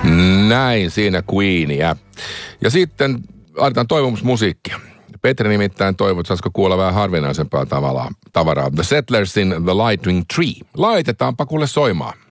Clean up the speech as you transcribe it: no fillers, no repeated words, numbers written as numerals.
Näin siinä Queenia. Ja sitten laitetaan toivomusmusiikkia. Petri nimittäin toivot, saisiko kuulla vähän harvinaisempaa tavaraa. The Settlersin The Lightning Tree. Laitetaanpa kuule soimaan.